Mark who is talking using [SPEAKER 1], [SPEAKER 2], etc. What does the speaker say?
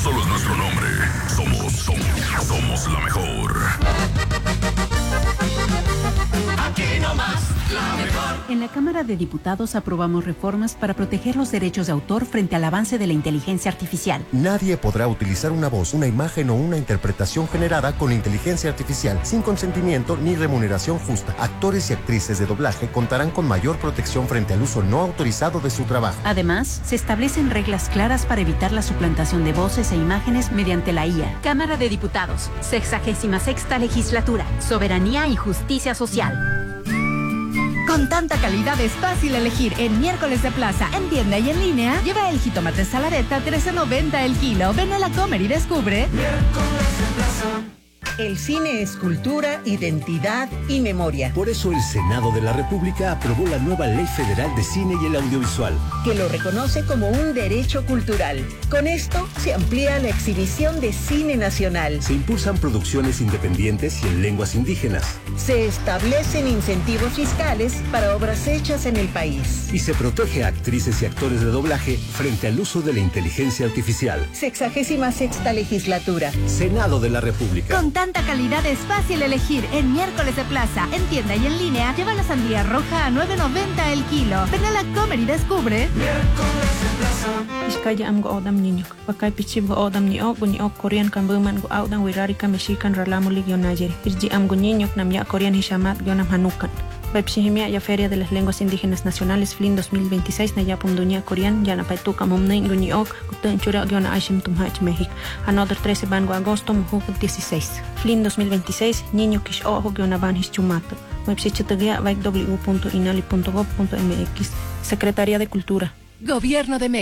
[SPEAKER 1] solo es nuestro nombre. Somos la mejor.
[SPEAKER 2] Aquí nomás, la mejor.
[SPEAKER 3] En la Cámara de Diputados aprobamos reformas para proteger los derechos de autor frente al avance de la inteligencia artificial.
[SPEAKER 4] Nadie podrá utilizar una voz, una imagen o una interpretación generada con inteligencia artificial sin consentimiento ni remuneración justa. Actores y actrices de doblaje contarán con mayor protección frente al uso no autorizado de su trabajo.
[SPEAKER 3] Además, se establecen reglas claras para evitar la suplantación de voces e imágenes mediante la IA. Cámara de Diputados, 66ª Legislatura, Soberanía y Justicia Social.
[SPEAKER 5] Con tanta calidad es fácil elegir. En Miércoles de Plaza, en tienda y en línea, lleva el jitomate salareta 13.90 el kilo. Ven a la Comer y descubre.
[SPEAKER 2] Miércoles de Plaza.
[SPEAKER 6] El cine es cultura, identidad y memoria.
[SPEAKER 7] Por eso el Senado de la República aprobó la nueva Ley Federal de Cine y el Audiovisual,
[SPEAKER 6] que lo reconoce como un derecho cultural. Con esto se amplía la exhibición de cine nacional.
[SPEAKER 7] Se impulsan producciones independientes y en lenguas indígenas.
[SPEAKER 6] Se establecen incentivos fiscales para obras hechas en el país.
[SPEAKER 7] Y se protege a actrices y actores de doblaje frente al uso de la inteligencia artificial.
[SPEAKER 6] 66ª Legislatura.
[SPEAKER 7] Senado de la República.
[SPEAKER 5] Con tanta calidad es fácil elegir. En Miércoles de Plaza, en tienda y en línea, lleva la sandía roja a 9.90 el kilo. Ven a la Comer y descubre.
[SPEAKER 2] Miércoles de Plaza.
[SPEAKER 8] Iskaya am go odam niño. Pakay pichib go odam ni ok Korean kan buman go odam wirari kan mexican ralamo ligio nayer. Irji am go niño nam ya Korean hishamat gionam hanukan. Pepsihimia ya Feria de las Lenguas Indígenas Nacionales FLIN 2026 na ya punduña Korean ya na paituka mumnay guniok kutun chura giona Ashim Tumhach México. Another 13 van go agosto mujuk 16. FLIN 2026 niño kish ojo giona van hischumato. Website www.inali.gov.mx. Secretaría de Cultura.
[SPEAKER 9] Gobierno de México.